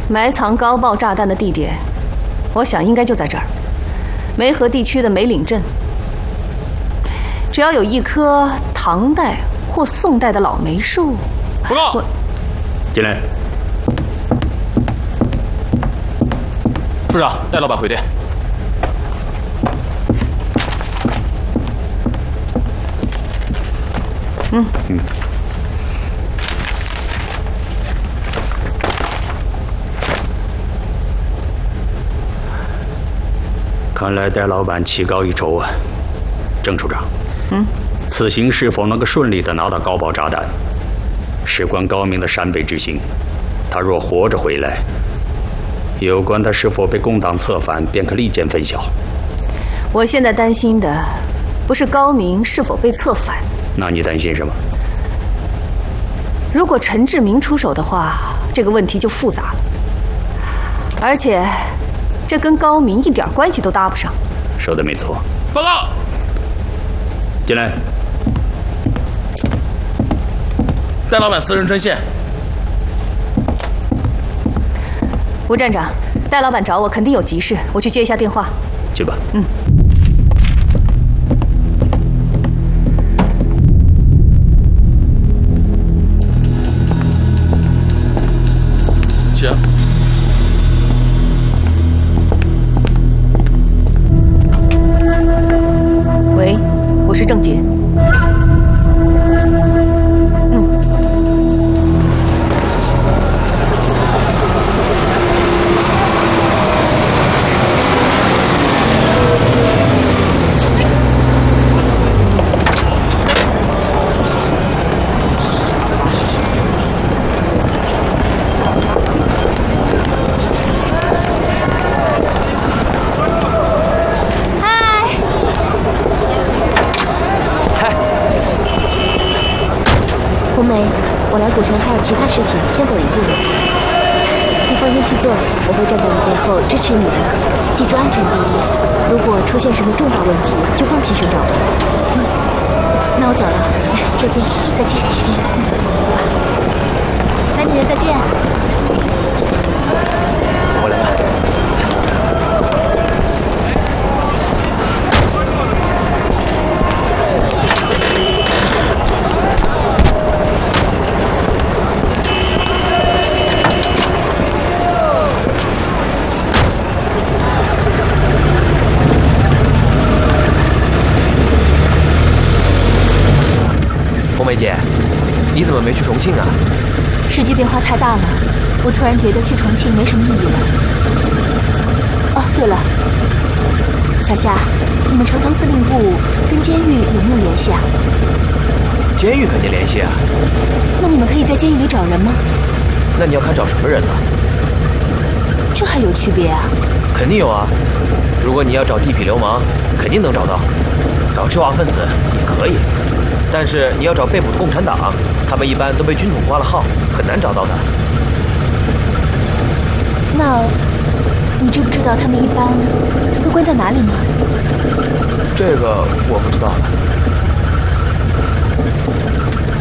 埋藏高爆炸弹的地点，我想应该就在这儿，梅河地区的梅岭镇。只要有一棵唐代或宋代的老梅树， 报告，进来。处长，带老板回队。 嗯。 看来戴老板棋高一筹啊，郑处长。此行是否能够顺利地拿到高爆炸弹，事关高明的陕北之行。他若活着回来，有关他是否被共党策反，便可立见分晓。 我现在担心的不是高明是否被策反， 那你担心什么？ 如果陈志明出手的话，这个问题就复杂了，而且这跟高明一点关系都搭不上。 说的没错。 报告。 进来。 戴老板私人专线。 吴站长，戴老板找我，肯定有急事，我去接一下电话。 去吧。 行。 喂，我是郑杰。 古城还有其他事情，先走一步了。你放心去做，我会站在你背后支持你的。记住安全第一，如果出现什么重大问题，就放弃寻找吧。那我走了，再见，再见。走吧，蓝女人再见。 我来吧。红梅姐，你怎么没去重庆啊？ 世界变化太大了，我突然觉得去重庆没什么意义了。哦，对了，小夏，你们城防司令部跟监狱有没有联系啊？ 监狱肯定联系啊。 那你们可以在监狱里找人吗？ 那你要看找什么人呢？ 这还有区别啊？ 肯定有啊。如果你要找地痞流氓，肯定能找到；找知识分子也可以。但是你要找被捕的共产党，他们一般都被军统挂了号，很难找到的。 那你知不知道他们一般会关在哪里呢？ 这个我不知道。